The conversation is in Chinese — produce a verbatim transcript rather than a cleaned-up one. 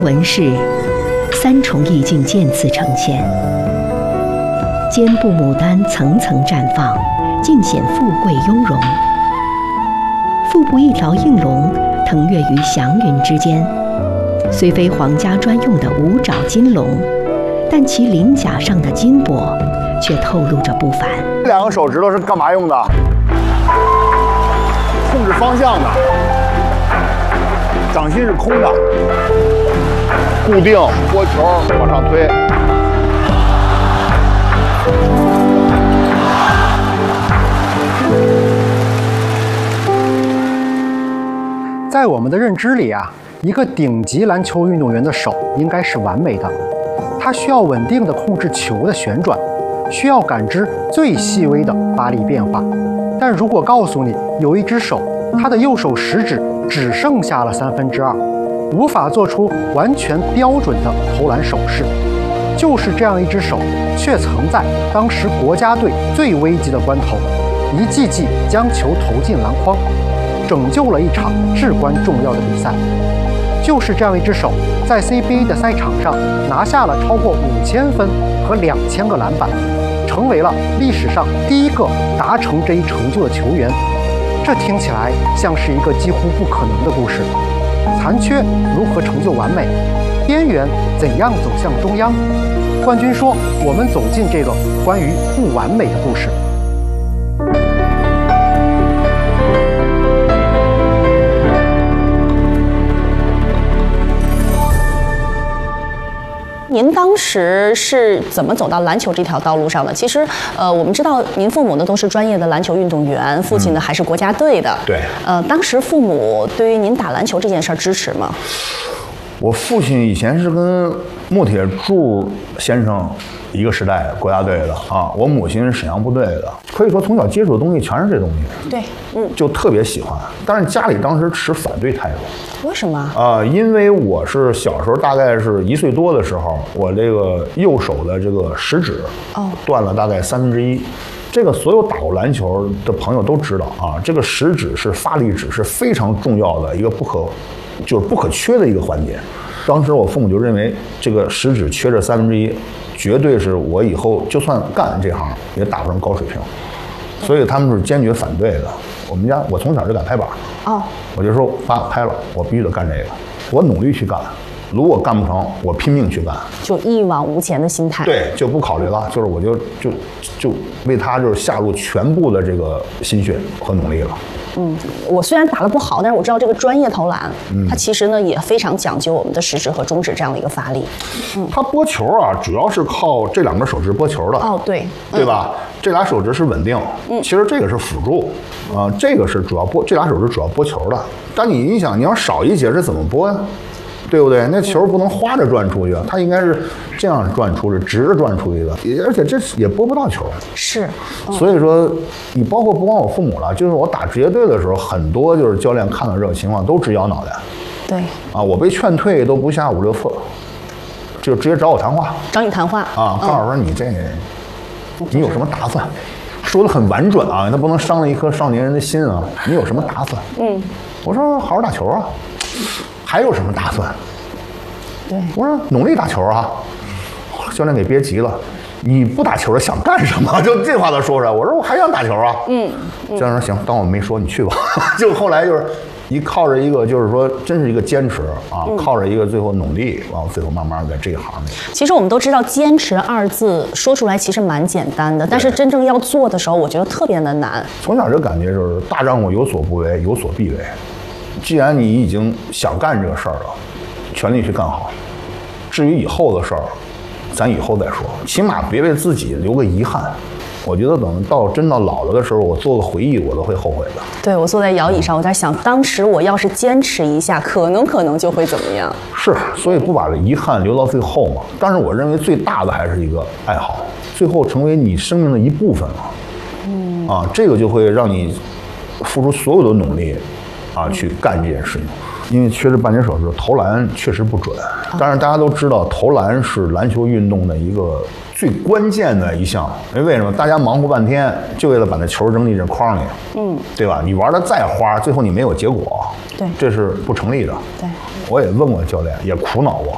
纹饰，三重意境渐次呈现。肩部牡丹层层绽放，尽显富贵雍容。腹部一条应龙腾跃于祥云之间，虽非皇家专用的五爪金龙，但其鳞甲上的金箔却透露着不凡。 这两个手指头是干嘛用的？控制方向的。掌心是空的，固定拨球往上推。 在我们的认知里啊，一个顶级篮球运动员的手应该是完美的，他需要稳定地控制球的旋转，需要感知最细微的发力变化。但如果告诉你有一只手，他的右手食指只剩下了三分之二，无法做出完全标准的投篮手势，就是这样一只手，却曾在当时国家队最危急的关头，一记记将球投进篮筐，拯救了一场至关重要的比赛。就是这样一只手，在 C B A 的赛场上拿下了超过五千分和两千个篮板，成为了历史上第一个达成这一成就的球员。这听起来像是一个几乎不可能的故事。残缺如何成就完美？边缘怎样走向中央？冠军说：“我们走进这个关于不完美的故事。” 您当时是怎么走到篮球这条道路上的？其实，呃，我们知道您父母呢都是专业的篮球运动员，父亲呢还是国家队的。 嗯、对。 呃，当时父母对于您打篮球这件事儿支持吗？ 我父亲以前是跟穆铁柱先生一个时代国家队的啊，我母亲是沈阳部队的，可以说从小接触的东西全是这东西。 对，嗯， 就特别喜欢。但是家里当时持反对态度。 为什么？ 啊、呃，因为我是小时候大概是一岁多的时候，我这个右手的这个食指哦断了大概三分之一。这个所有打过篮球的朋友都知道啊，这个食指是发力指是非常重要的一个不可，就是不可缺的一个环节。当时我父母就认为这个食指缺这三分之一，绝对是我以后就算干这行也打不成高水平，所以他们是坚决反对的。我们家我从小就敢拍板，哦，我就说爸拍了，我必须得干这个，我努力去干。如果干不成，我拼命去干， 就一往无前的心态。 对，就不考虑了，就是我就就就为他就是下入全部的这个心血和努力了。 嗯，我虽然打得不好，但是我知道这个专业投篮，嗯、它其实呢也非常讲究我们的食指和中指这样的一个发力。 嗯，它拨球啊，主要是靠这两根手指拨球的。 哦，对， 嗯、对吧？这俩手指是稳定，嗯，其实这个是辅助，啊、呃，这个是主要拨，这俩手指主要拨球的。但你你想，你要少一节是怎么拨呀？对不对？那球不能花着转出去，它应该是这样转出去，直着转出去的，而且这也拨不到球。 是， 嗯、所以说，你包括不光我父母了，就是我打职业队的时候，很多就是教练看到这个情况都直摇脑袋。 对。啊， 我被劝退都不下五六次，就直接找我谈话。 找你谈话啊，告诉说你这，嗯、你有什么打算？说的很婉转啊，他不能伤了一颗少年人的心啊。你有什么打算？嗯，我说好好打球啊。还有什么打算？ 对， 我说努力打球啊！教练给憋急了，你不打球想干什么？就这话都说出来。我说我还想打球啊。嗯，教练说行，当我没说，你去吧。就后来就是一靠着一个，就是说真是一个坚持啊，嗯、靠着一个最后努力，然后最后慢慢在这一行里。 其实我们都知道，坚持二字说出来其实蛮简单的，但是真正要做的时候，我觉得特别的难。 从小就感觉就是大丈夫有所不为，有所必为。既然你已经想干这个事儿了，全力去干好。至于以后的事儿，咱以后再说，起码别为自己留个遗憾。我觉得等到真到老了的时候，我做个回忆，我都会后悔的。 对，我坐在摇椅上，我在想，当时我要是坚持一下，可能可能就会怎么样？ 是，所以不把遗憾留到最后嘛。但是我认为最大的还是一个爱好，最后成为你生命的一部分了。嗯，啊，这个就会让你付出所有的努力。啊，去干这件事情，因为缺这半截手指，投篮确实不准。但是大家都知道，投篮是篮球运动的一个最关键的一项。因为为什么？大家忙活半天，就为了把那球扔进这筐里，嗯，对吧？你玩的再花，最后你没有结果， 对， 这是不成立的。 对， 我也问过教练，也苦恼过，